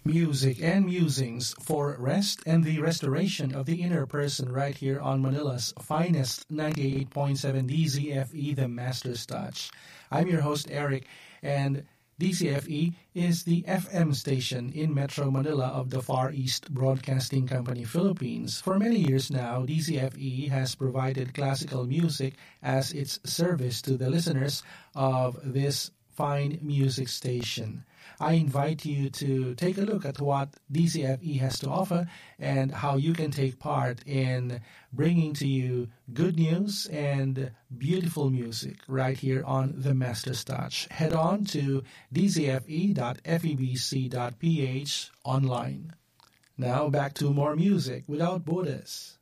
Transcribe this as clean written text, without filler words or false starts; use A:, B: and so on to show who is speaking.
A: Music and musings for rest and the restoration of the inner person right here on Manila's finest 98.7 DZFE, the Master's Touch. I'm your host, Eric, and DZFE is the FM station in Metro Manila of the Far East Broadcasting Company, Philippines. For many years now, DZFE has provided classical music as its service to the listeners of this fine music station. I invite you to take a look at what DZFE has to offer and how you can take part in bringing to you good news and beautiful music right here on The Master's Touch. Head on to dzfe.febc.ph online. Now back to more music without borders.